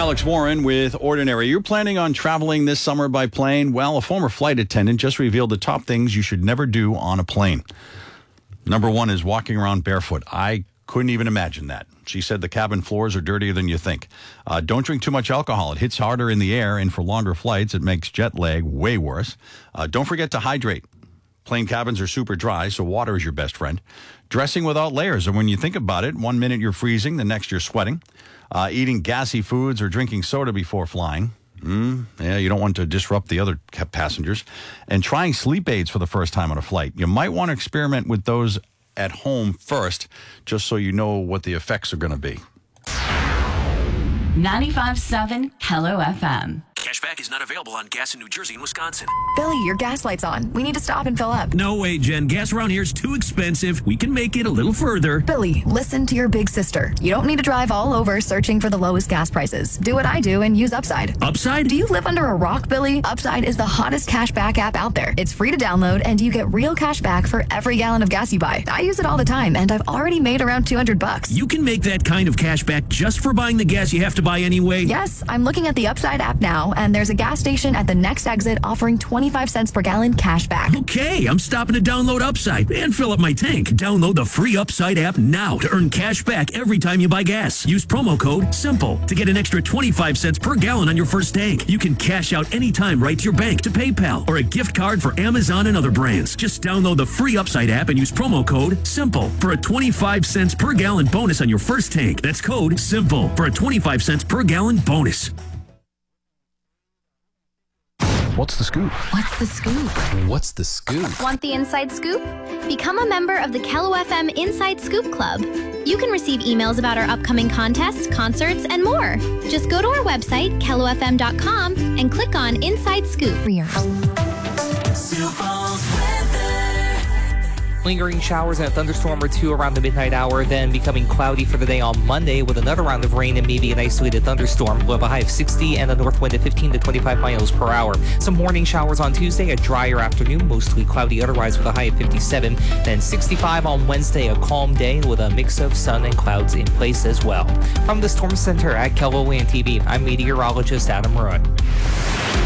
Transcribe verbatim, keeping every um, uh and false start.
Alex Warren with Ordinary. You're planning on traveling this summer by plane? Well, a former flight attendant just revealed the top things you should never do on a plane. Number one is walking around barefoot. I couldn't even imagine that. She said the cabin floors are dirtier than you think. Uh, don't drink too much alcohol. It hits harder in the air, and for longer flights, it makes jet lag way worse. Uh, don't forget to hydrate. Plane cabins are super dry, so water is your best friend. Dressing without layers, and when you think about it, one minute you're freezing, the next you're sweating. Uh, eating gassy foods or drinking soda before flying. Mm, yeah, you don't want to disrupt the other passengers. And trying sleep aids for the first time on a flight. You might want to experiment with those at home first, just so you know what the effects are going to be. ninety-five point seven Hello F M. Cashback is not available on gas in New Jersey and Wisconsin. Billy, your gas light's on. We need to stop and fill up. No way, Jen. Gas around here is too expensive. We can make it a little further. Billy, listen to your big sister. You don't need to drive all over searching for the lowest gas prices. Do what I do and use Upside. Upside? Do you live under a rock, Billy? Upside is the hottest cashback app out there. It's free to download, and you get real cash back for every gallon of gas you buy. I use it all the time, and I've already made around two hundred bucks. You can make that kind of cash back just for buying the gas you have to buy anyway? Yes, I'm looking at the Upside app now, and there's a gas station at the next exit offering twenty-five cents per gallon cash back. Okay, I'm stopping to download Upside and fill up my tank. Download the free Upside app now to earn cash back every time you buy gas. Use promo code SIMPLE to get an extra twenty-five cents per gallon on your first tank. You can cash out anytime right to your bank, to PayPal, or a gift card for Amazon and other brands. Just download the free Upside app and use promo code SIMPLE for a twenty-five cents per gallon bonus on your first tank. That's code SIMPLE for a twenty-five cents per gallon bonus. What's the scoop? What's the scoop? What's the scoop? Want the inside scoop? Become a member of the K E L O F M Inside Scoop Club. You can receive emails about our upcoming contests, concerts, and more. Just go to our website, K E L O F M dot com, and click on Inside Scoop. Lingering showers and a thunderstorm or two around the midnight hour, then becoming cloudy for the day on Monday with another round of rain and maybe an isolated thunderstorm. We'll have a high of sixty and a north wind of fifteen to twenty-five miles per hour. Some morning showers on Tuesday, a drier afternoon, mostly cloudy otherwise with a high of fifty-seven. Then sixty-five on Wednesday, a calm day with a mix of sun and clouds in place as well. From the Storm Center at K E L O Land T V, I'm meteorologist Adam Roy.